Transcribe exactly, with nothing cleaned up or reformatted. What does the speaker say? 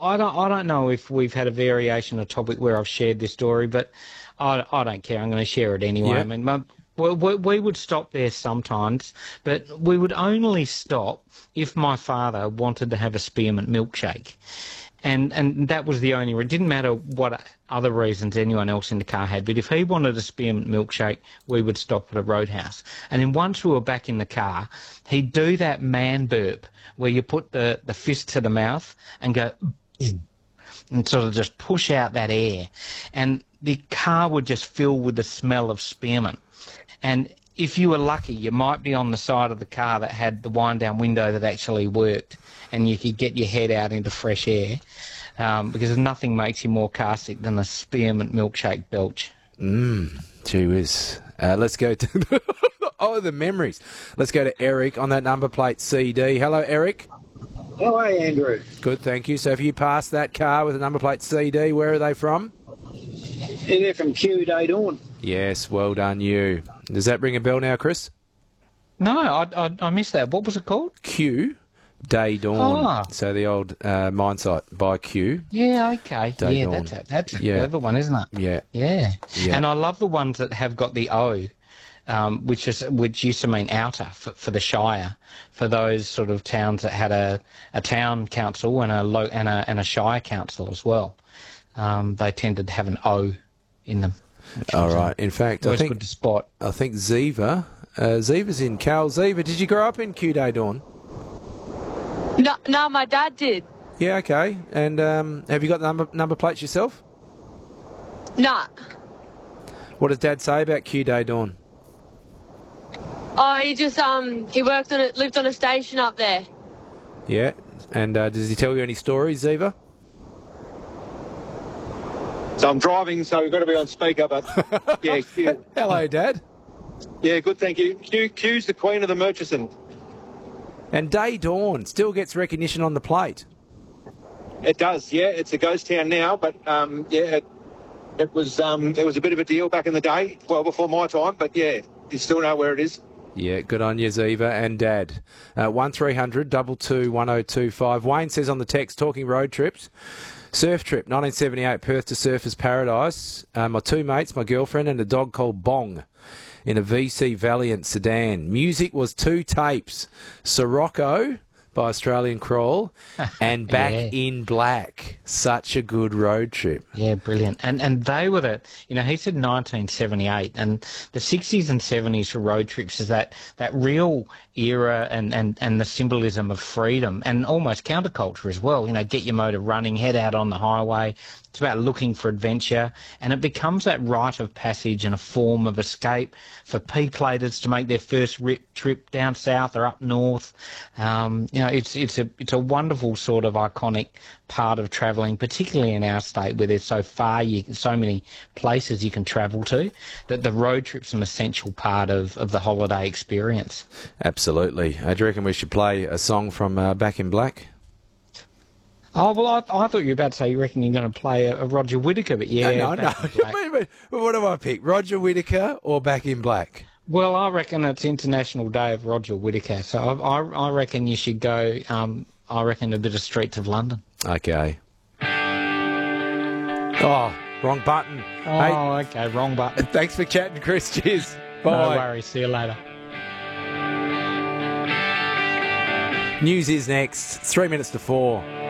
I don't, I don't know if we've had a variation of topic where I've shared this story, but I, I don't care. I'm going to share it anyway. Yeah. I mean, my, we, we, we would stop there sometimes, but we would only stop if my father wanted to have a spearmint milkshake. And and that was the only reason. It didn't matter what other reasons anyone else in the car had, but if he wanted a spearmint milkshake, we would stop at a Roadhouse. And then once we were back in the car, he'd do that man burp where you put the, the fist to the mouth and go and sort of just push out that air. And the car would just fill with the smell of spearmint. And if you were lucky, you might be on the side of the car that had the wind-down window that actually worked, and you could get your head out into fresh air, um, because nothing makes you more car sick than a spearmint milkshake belch. Mmm, gee whiz. Uh, let's go to... oh, the memories. Let's go to Eric on that number plate C D. Hello, Eric. How are you, Andrew? Good, thank you. So if you pass that car with a number plate C D, where are they from? They're from Q Day Dawn. Yes, well done you. Does that ring a bell now, Chris? No, I, I, I missed that. What was it called? Q Day Dawn. Ah. So the old uh, mine site by Q. Yeah, okay. Day yeah, Dawn. that's a, that's a Yeah. clever one, isn't it? Yeah. Yeah. Yeah. And I love the ones that have got the O, um, which is which used to mean outer for, for the Shire, for those sort of towns that had a, a town council and a, lo- and a and a Shire council as well. Um, they tended to have an O in them. All right. In fact, I Always think good to spot. I think Ziva, uh, Ziva's in Cal. Ziva, did you grow up in Q Day Dawn? No, no, my dad did. Yeah, okay. And um, have you got the number number plates yourself? Nah. What does Dad say about Q Day Dawn? Oh, he just um he worked on it, lived on a station up there. Yeah. And uh, does he tell you any stories, Ziva? So I'm driving, so we've got to be on speaker, but yeah, Q. Hello, Dad. Yeah, good, thank you. Q, Q's the Queen of the Murchison. And Day Dawn still gets recognition on the plate. It does, yeah. It's a ghost town now, but um, yeah, it, it was um, it was a bit of a deal back in the day, well before my time. But yeah, you still know where it is. Yeah, good on you, Ziva and Dad. Uh, one three hundred two two one oh two five. Wayne says on the text, talking road trips, surf trip, nineteen seventy-eight, Perth to Surfers Paradise. Uh, my two mates, my girlfriend, and a dog called Bong in a V C Valiant sedan. Music was two tapes, Sirocco by Australian Crawl and Back Yeah. in Black. Such a good road trip. Yeah, brilliant. And and they were the, you know, he said nineteen seventy-eight, and the sixties and seventies for road trips is that, that real era and, and, and the symbolism of freedom and almost counterculture as well. You know, get your motor running, head out on the highway. It's about looking for adventure, and it becomes that rite of passage and a form of escape for P-platers to make their first rip trip down south or up north. Um, you know, it's it's a it's a wonderful sort of iconic part of travelling, particularly in our state where there's so far, you so many places you can travel to, that the road trip's an essential part of, of the holiday experience. Absolutely. Uh, do you reckon we should play a song from uh, Back in Black? Oh, well, I, I thought you were about to say you reckon you're going to play a, a Roger Whittaker, but yeah. no, no. Back in Black. Wait, wait. What do I pick? Roger Whittaker or Back in Black? Well, I reckon it's International Day of Roger Whittaker, so I, I, I reckon you should go, um, I reckon a bit of Streets of London. Okay. Oh, wrong button. Oh, okay, wrong button. Hey, thanks for chatting, Chris. Cheers. No Bye. worries, see you later. News is next. Three minutes to four.